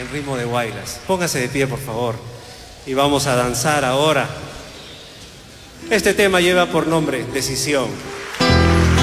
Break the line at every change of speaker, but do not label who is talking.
en ritmo de Huaylas. Póngase de pie, por favor, y vamos a danzar ahora. Este tema lleva por nombre Decisión.